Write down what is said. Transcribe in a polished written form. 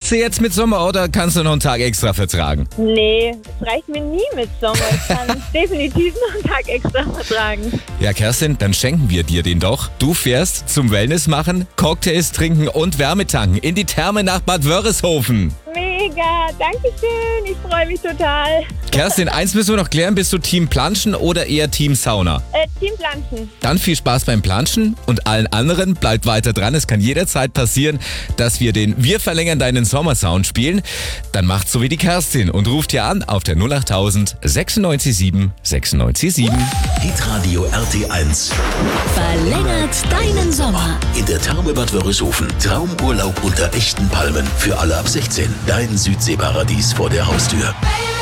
sie jetzt mit Sommer oder kannst du noch einen Tag extra vertragen? Nee, es reicht mir nie mit Sommer. Ich kann definitiv noch einen Tag extra vertragen. Ja, Kerstin, dann schenken wir dir den doch. Du fährst zum Wellness machen, Cocktails trinken und Wärme tanken in die Therme nach Bad Wörishofen. Mega, danke schön. Ich freue mich total. Kerstin, eins müssen wir noch klären. Bist du Team Planschen oder eher Team Sauna? Team Planschen. Dann viel Spaß beim Planschen und allen anderen bleibt weiter dran. Es kann jederzeit passieren, dass wir den Wir verlängern deinen Sommersound spielen. Dann macht's so wie die Kerstin und ruft hier an auf der 08000 967 967. Hitradio RT1. Verlängert deinen Sommer. In der Therme Bad Wörishofen. Traumurlaub unter echten Palmen. Für alle ab 16. Dein Südseeparadies vor der Haustür.